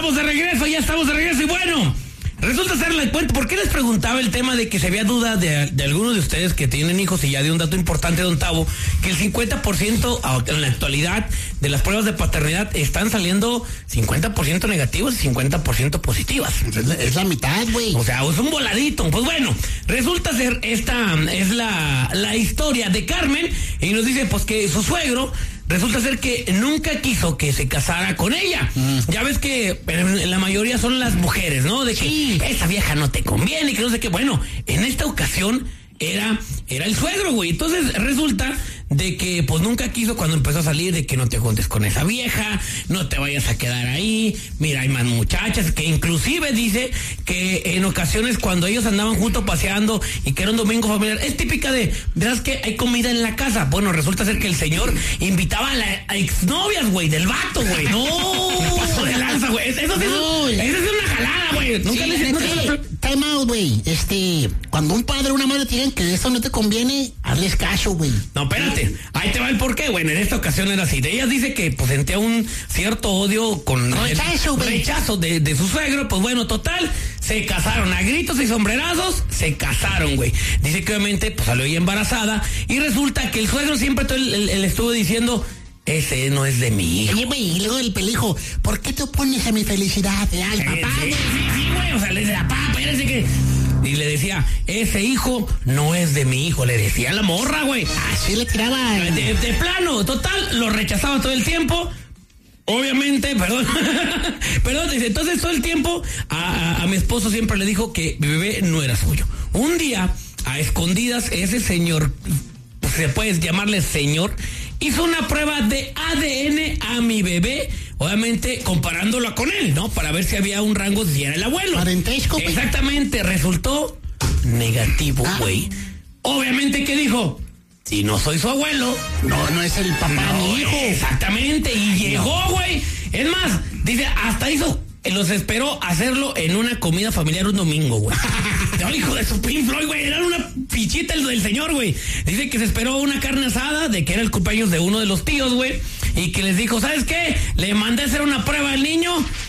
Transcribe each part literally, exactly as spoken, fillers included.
estamos de regreso, ya estamos de regreso y bueno, resulta ser la cuenta. ¿Por qué les preguntaba el tema de que se había duda de, de algunos de ustedes que tienen hijos y ya de un dato importante, don Tavo, que el cincuenta por ciento en la actualidad de las pruebas de paternidad están saliendo cincuenta por ciento negativos y cincuenta por ciento positivas? Es la, es la mitad, güey. O sea, es un voladito. Pues bueno, resulta ser esta es la, la historia de Carmen y nos dice pues que su suegro resulta ser que nunca quiso que se casara con ella. Mm. Ya ves que la mayoría son las mujeres, ¿no? De que sí, esa vieja no te conviene, que no sé qué. Bueno, en esta ocasión era, era el suegro, güey. Entonces resulta de que pues nunca quiso cuando empezó a salir de que no te juntes con esa vieja, no te vayas a quedar ahí, mira, hay más muchachas, que inclusive dice que en ocasiones cuando ellos andaban juntos paseando y que era un domingo familiar, es típica de, verás que hay comida en la casa. Bueno, resulta ser que el señor invitaba a, la, a exnovias, güey, del vato, güey. No, me pasó de lanza, güey. Eso, eso, eso, eso es una jalada, güey. Nunca sí, le no time out, güey. Este, cuando un padre o una madre te digan que eso no te conviene, hazles caso, güey. No, espérate. Ahí te va el porqué. Bueno, en esta ocasión era así. De ella dice que pues sentía un cierto odio con rechazo, el rechazo de, de su suegro. Pues bueno, total, se casaron a gritos y sombrerazos, se casaron, güey. Dice que obviamente pues salió ella embarazada y resulta que el suegro siempre todo el, el, el estuvo diciendo, ese no es de mi hijo. Oye, güey, y luego el pelijo, ¿por qué te opones a mi felicidad? Al eh, papá, sí, sí, sí, güey, o sea, le dice, papá, espérese que... Y le decía, ese hijo no es de mi hijo, le decía a la morra, güey. Así le tiraba. De, de plano, total, lo rechazaba todo el tiempo. Obviamente, perdón, perdón, entonces todo el tiempo a, a, a mi esposo siempre le dijo que mi bebé no era suyo. Un día, a escondidas, ese señor, se puede llamarle señor, hizo una prueba de A D N a mi bebé, obviamente comparándola con él, ¿no? Para ver si había un rango, si era el abuelo. Parentesco, güey. Exactamente, resultó negativo, güey. Ah. Obviamente, ¿qué dijo? Si no soy su abuelo. No, no es el papá no, ni hijo. Exactamente, y llegó, güey. Es más, dice, hasta hizo, los esperó hacerlo en una comida familiar un domingo, güey. No, hijo de su Pink Floyd, güey, era una pichita el del señor, güey. Dice que se esperó una carne asada, de que era el cumpleaños de uno de los tíos, güey, y que les dijo, ¿sabes qué? Le mandé a hacer una prueba al niño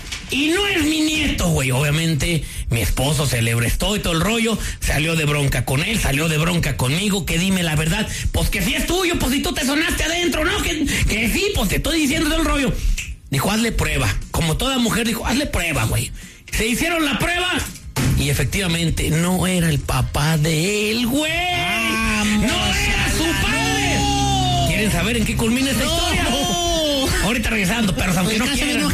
y no es mi nieto, güey. Obviamente, mi esposo se le prestó y todo el rollo, salió de bronca con él, salió de bronca conmigo, que dime la verdad, pues que sí es tuyo, pues si tú te sonaste adentro, ¿no? Que, que sí, pues te estoy diciendo todo el rollo. Dijo, hazle prueba. Como toda mujer dijo, hazle prueba, güey. Se hicieron la prueba y efectivamente no era el papá de él, güey. Ah, no era su padre. No. ¿Quieren saber en qué culmina esta no. historia? Ahorita regresando, perros, aunque no quieran.